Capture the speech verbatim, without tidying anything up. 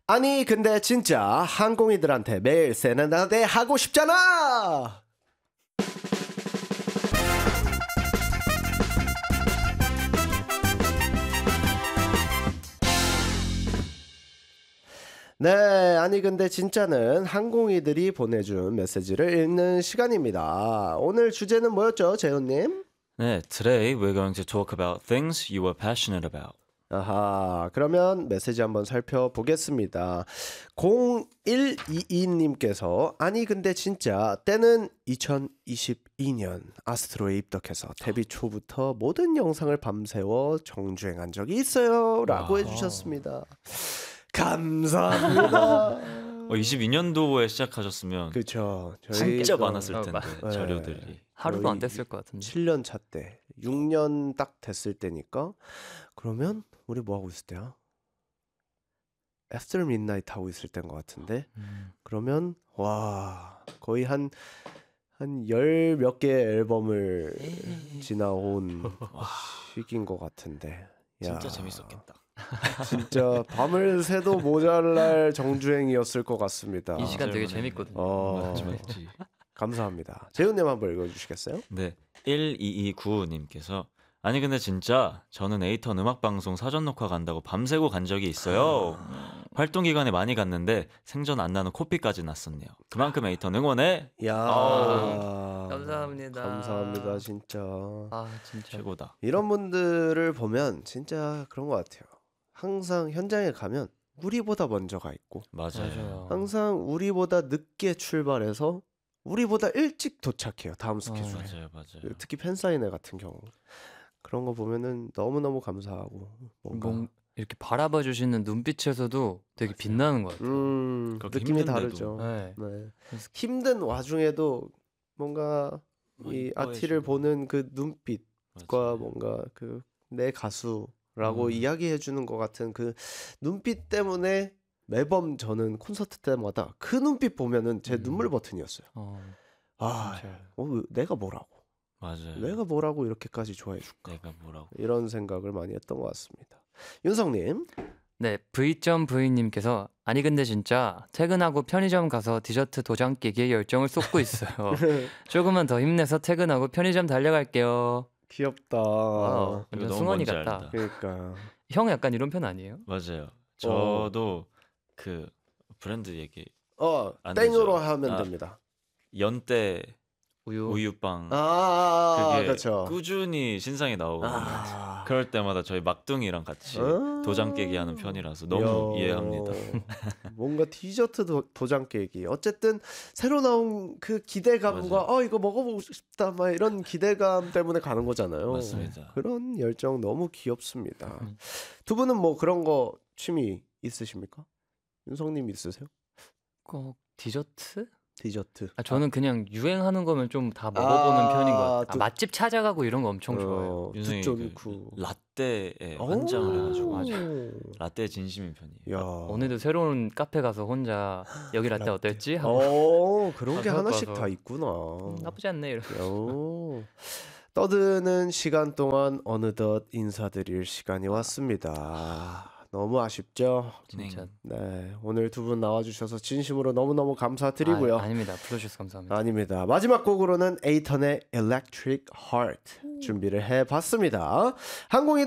아니 근데 진짜 항공이들한테 매일 세레나데 하고 싶잖아. 네, 아니 근데 진짜는 항공이들이 보내준 메시지를 읽는 시간입니다. 오늘 주제는 뭐였죠, 재훈님? 네, today we're going to talk about things you are passionate about. 아하, 그러면 메시지 한번 살펴보겠습니다. 공일이이님께서 아니 근데 진짜 때는 이천이십이 년 아스트로에 입덕해서 데뷔 초부터 모든 영상을 밤새워 정주행한 적이 있어요 라고 와. 해주셨습니다. 감사합니다. 어, 이십이 년도에 시작하셨으면 그렇죠. 진짜 많았을 어, 텐데 네. 자료들이. 하루도 안 됐을 것 같은데. 칠 년 차 때, 육 년 딱 됐을 때니까 그러면 우리 뭐 하고 있을 때야? After Midnight 하고 있을 때인 것 같은데 음. 그러면 와 거의 한 한 열 몇 개 앨범을 지나온 시기인 것 같은데 야, 진짜 재밌었겠다. 진짜 밤을 새도 모자랄 정주행이었을 것 같습니다. 이 시간 되게 맞아요. 재밌거든요. 어, 맞지 맞지. 감사합니다. 재훈님 한번 읽어주시겠어요? 네, 일이이구오님께서 아니 근데 진짜 저는 에이턴 음악방송 사전 녹화 간다고 밤새고 간 적이 있어요. 활동 기간에 많이 갔는데 생전 안 나는 코피까지 났었네요. 그만큼 에이턴 응원해. 야 아, 감사합니다. 감사합니다 진짜. 아 진짜. 최고다. 이런 분들을 보면 진짜 그런 것 같아요. 항상 현장에 가면 우리보다 먼저 가 있고 맞아요. 맞아요. 항상 우리보다 늦게 출발해서 우리보다 일찍 도착해요. 다음 스케줄에. 맞아요, 맞아요. 특히 팬사인회 같은 경우 그런 거 보면은 너무너무 감사하고 뭔가 뭔 이렇게 바라봐 주시는 눈빛에서도 되게 빛나는 것 같아요. 음, 그렇게 느낌이 힘든데도. 다르죠. 네. 네. 그래서- 힘든 와중에도 뭔가 뭐 이 이뻐해주고. 아티를 보는 그 눈빛과 맞아요. 뭔가 그 내 가수라고 음. 이야기해 주는 것 같은 그 눈빛 때문에 매번 저는 콘서트 때마다 그 눈빛 보면은 제 음. 눈물 버튼이었어요. 어, 아, 진짜요. 어, 왜- 내가 뭐라고? 맞아요. 내가 뭐라고 이렇게까지 좋아해 줄까? 내가 뭐라고. 이런 생각을 많이 했던 것 같습니다. 윤성님, 네, 브이.브이님께서 아니 근데 진짜 퇴근하고 편의점 가서 디저트 도장 깨기에 열정을 쏟고 있어요. 조금만 더 힘내서 퇴근하고 편의점 달려갈게요. 귀엽다. 와우, 이거 완전 너무 승원이 뭔지 같다. 알다. 그러니까 형 약간 이런 편 아니에요? 맞아요. 저도 그 브랜드 얘기 어 안 땡으로 되죠. 하면 아. 됩니다. 연대 우유. 우유빵 아, 그게 그렇죠. 꾸준히 신상이 나오거든요. 아. 그럴 때마다 저희 막둥이랑 같이 아. 도장 깨기 하는 편이라서 너무 이야. 이해합니다. 뭔가 디저트 도, 도장 깨기. 어쨌든 새로 나온 그 기대감과 맞아요. 어 이거 먹어보고 싶다 막 이런 기대감 때문에 가는 거잖아요. 맞습니다. 그런 열정 너무 귀엽습니다. 두 분은 뭐 그런 거 취미 있으십니까? 윤성님 있으세요? 꼭 디저트? 디저트. 아, 저는 그냥 유행하는 거면 좀 다 먹어보는 아, 편인 것 같아요. 아, 두- 맛집 찾아가고 이런 거 엄청 좋아해요. 어, 윤성이 두쫀쿠. 그 라떼에 환장을 해가지고 맞아. 라떼 진심인 편이에요. 야. 오늘도 새로운 카페 가서 혼자 여기 라떼 어떨지 하고 어, 그런 게 가서 하나씩 가서. 다 있구나. 음, 나쁘지 않네 이러고. 오. 떠드는 시간 동안 어느덧 인사드릴 시간이 왔습니다. 너무 아쉽죠? 진짜. 네, 오늘 두 분 나와주셔서 진심으로 너무너무 감사드리고요. 아, 아닙니다. 불러주셔서 감사합니다. 아닙니다. 마지막 곡으로는 에이턴의 Electric Heart 준비를 해봤습니다. 항공이